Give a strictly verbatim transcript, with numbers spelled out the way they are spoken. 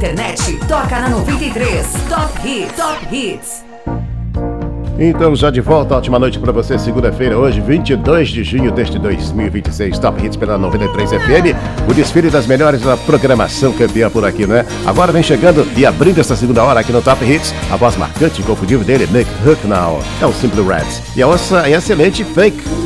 internet, toca na noventa e três. Top Hits. Top Hits. Então, já de volta, ótima noite pra você, segunda-feira, hoje, vinte e dois de junho deste dois mil e vinte e seis, Top Hits pela noventa e três F M, o desfile das melhores da programação campeã por aqui, né? Agora vem chegando e abrindo essa segunda hora aqui no Top Hits, a voz marcante e inconfundível dele, Nick Hucknall, é o Simple Reds, e a nossa excelente Fake.